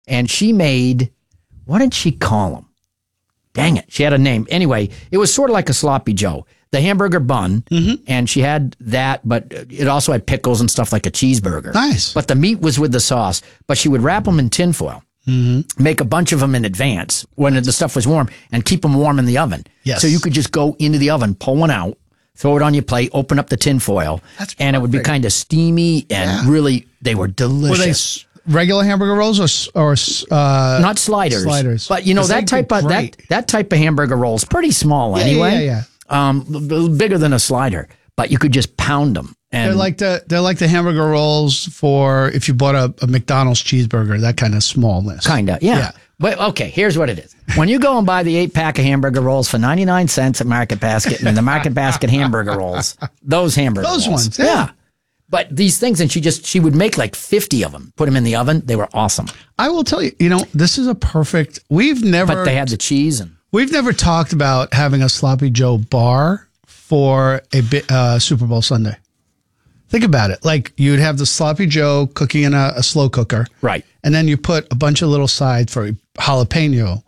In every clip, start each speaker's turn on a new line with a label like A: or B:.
A: and she made, what did she call them? Dang it. She had a name. Anyway, it was sort of like a sloppy Joe. The hamburger bun, and she had that, but it also had pickles and stuff like a cheeseburger.
B: Nice.
A: But the meat was with the sauce. But she would wrap them in tinfoil, make a bunch of them in advance when the stuff was warm, and keep them warm in the oven.
B: Yes.
A: So you could just go into the oven, pull one out, throw it on your plate, open up the tinfoil, and it would be kind of steamy and really, they were delicious.
B: Were they regular hamburger rolls or
A: not sliders?
B: Sliders.
A: But you know that type of that type of hamburger roll is pretty small anyway.
B: Yeah.
A: Bigger than a slider, but you could just pound them. And
B: they're like the hamburger rolls for if you bought a McDonald's cheeseburger, that kind of smallness.
A: Kinda, yeah. But okay, here's what it is. When you go and buy the 8-pack of hamburger rolls for 99 cents at Market Basket and the Market Basket hamburger rolls, those hamburger rolls.
B: Ones,
A: yeah. But these things, and she would make like 50 of them, put them in the oven. They were awesome.
B: I will tell you, this is a perfect, but
A: they had the cheese and.
B: We've never talked about having a Sloppy Joe bar for a Super Bowl Sunday. Think about it. Like you'd have the Sloppy Joe cooking in a slow cooker.
A: Right.
B: And then you put a bunch of little sides for jalapeno,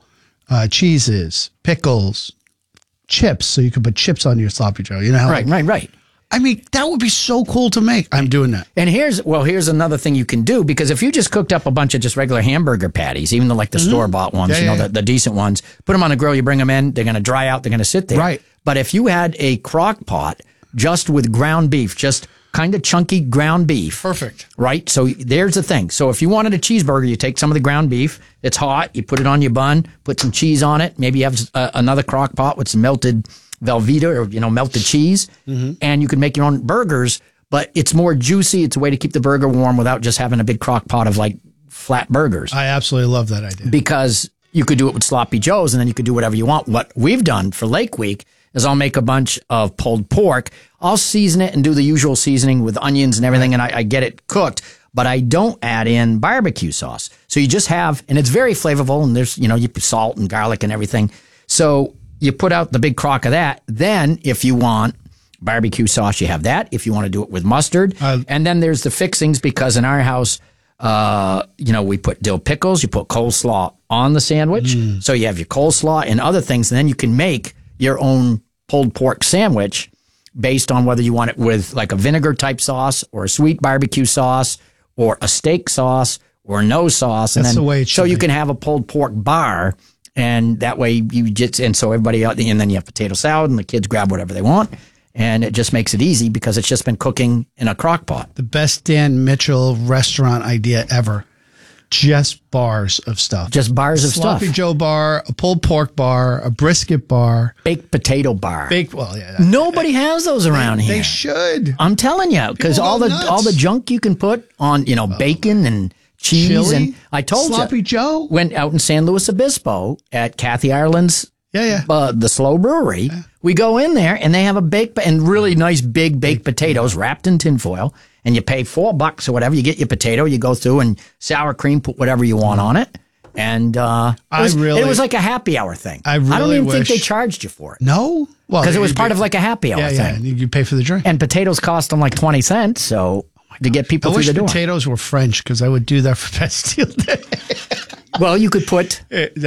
B: cheeses, pickles, chips. So you could put chips on your Sloppy Joe. You know how
A: Right.
B: I mean, that would be so cool to make. I'm doing that.
A: And here's another thing you can do, because if you just cooked up a bunch of just regular hamburger patties, even the store-bought ones, the decent ones, put them on the grill, you bring them in, they're going to dry out, they're going to sit there.
B: Right.
A: But if you had a crock pot just with ground beef, just kind of chunky ground beef.
B: Perfect.
A: Right? So there's the thing. So if you wanted a cheeseburger, you take some of the ground beef, it's hot, you put it on your bun, put some cheese on it, maybe you have another crock pot with some melted Velveeta or, melted cheese, and you can make your own burgers, but it's more juicy. It's a way to keep the burger warm without just having a big crock pot of like flat burgers.
B: I absolutely love that idea.
A: Because you could do it with Sloppy Joes and then you could do whatever you want. What we've done for Lake Week is I'll make a bunch of pulled pork. I'll season it and do the usual seasoning with onions and everything, and I get it cooked, but I don't add in barbecue sauce. So you just have, and it's very flavorful, and there's, you put salt and garlic and everything. So you put out the big crock of that. Then if you want barbecue sauce, you have that. If you want to do it with mustard. And then there's the fixings, because in our house, we put dill pickles, you put coleslaw on the sandwich. So you have your coleslaw and other things. And then you can make your own pulled pork sandwich based on whether you want it with like a vinegar type sauce or a sweet barbecue sauce or a steak sauce or no sauce. And
B: That's the way it should
A: so you
B: be.
A: can have a pulled pork bar. And that way you just, and so everybody out, and then you have potato salad and the kids grab whatever they want. And it just makes it easy because it's just been cooking in a crock pot.
B: The best Dan Mitchell restaurant idea ever. Just bars of stuff.
A: Just bars of stuff.
B: Sloppy Joe bar, a pulled pork bar, a brisket bar.
A: Baked potato bar.
B: Nobody
A: has those around here.
B: They should.
A: I'm telling you, because all the junk you can put on, bacon and cheese.
B: Chili?
A: And I told
B: Sloppy Joe?
A: Went out in San Luis Obispo at Kathy Ireland's, the Slow Brewery. Yeah. We go in there and they have a really nice big baked potatoes wrapped in tinfoil, and you pay $4 or whatever. You get your potato, you go through and sour cream, put whatever you want on it. And it was like a happy hour thing. I don't even think they charged you for it.
B: No? Well,
A: because it was part of like a happy hour thing.
B: Yeah, you pay for the drink.
A: And potatoes cost them like 20 cents, so to get people through the door.
B: I wish potatoes were French, because I would do that for Bastille Day.
A: Well, you could put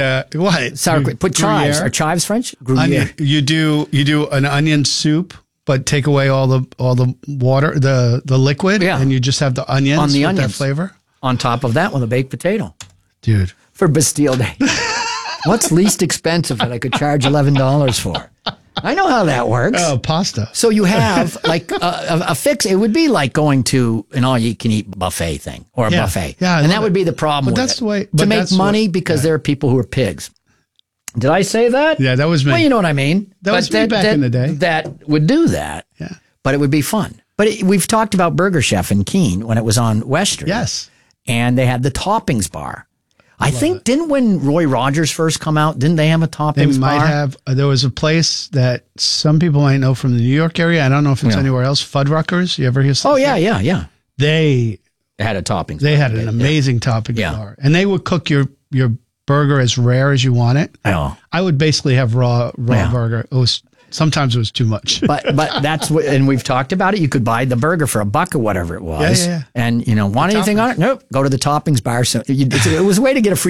B: what?
A: Sour cream. Put chives. Are chives French?
B: Gruyere. You do an onion soup, but take away all the water, the liquid, and you just have the onions
A: on the
B: with
A: onions.
B: that flavor.
A: On top of that with a baked potato.
B: Dude.
A: For Bastille Day. What's least expensive that I could charge $11 for? I know how that works.
B: Oh, pasta.
A: So you have like a fix. It would be like going to an all-you-can-eat buffet thing or a buffet.
B: Yeah,
A: and that would be the problem
B: but
A: with
B: that's
A: it.
B: The way,
A: to make money because there are people who are pigs. Did I say that?
B: Yeah, that was me.
A: Well, you know what I mean.
B: That was me back in the day.
A: That would do that.
B: Yeah.
A: But it would be fun. But we've talked about Burger Chef in Keene when it was on West Street.
B: Yes.
A: And they had the toppings bar. I think, didn't when Roy Rogers first come out, didn't they have a toppings bar?
B: They might have. There was a place that some people might know from the New York area. I don't know if it's anywhere else. Fuddruckers. You ever hear something?
A: Oh, yeah.
B: They
A: had a toppings
B: bar. They had
A: an
B: amazing toppings bar. And they would cook your burger as rare as you want it.
A: Oh.
B: I would basically have raw burger. It was Sometimes it was too much.
A: But that's what, and we've talked about it. You could buy the burger for $1 or whatever it was.
B: Yeah.
A: And, want anything on it? Nope. Go to the toppings bar. So it was a way to get a free